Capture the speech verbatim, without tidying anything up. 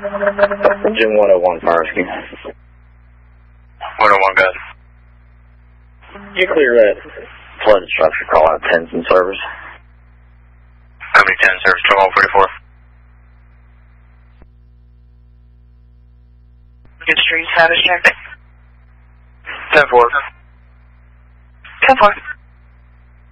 Engine one oh one, fire rescue. one oh one, good. You clear that flood structure, call out tens in service. How many ten service, twelve forty-four? Good street status check. ten four. ten four.